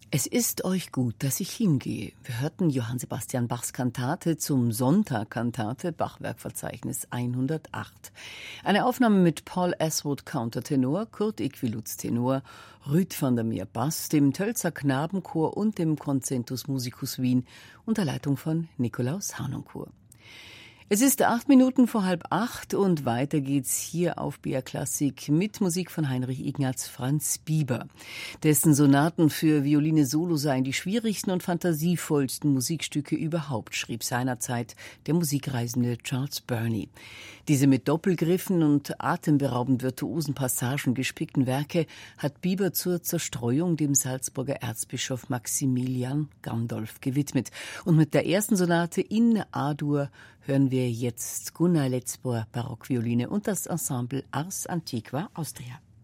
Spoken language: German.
Es ist euch gut, dass ich hingehe. Wir hörten Johann Sebastian Bachs Kantate zum Sonntag-Kantate, Bachwerkverzeichnis 108. Eine Aufnahme mit Paul Aswood Countertenor, Kurt Equiluz Tenor, Rüd van der Meer Bass, dem Tölzer Knabenchor und dem Concentus Musicus Wien unter Leitung von Nikolaus Harnoncourt. Es ist 7:08 und weiter geht's hier auf BR Klassik mit Musik von Heinrich Ignaz Franz Bieber. Dessen Sonaten für Violine Solo seien die schwierigsten und fantasievollsten Musikstücke überhaupt, schrieb seinerzeit der musikreisende Charles Burney. Diese mit Doppelgriffen und atemberaubend virtuosen Passagen gespickten Werke hat Bieber zur Zerstreuung dem Salzburger Erzbischof Maximilian Gandolf gewidmet. Und mit der ersten Sonate in A-Dur hören wir jetzt Gunnar Letzboer Barockvioline und das Ensemble Ars Antiqua Austria.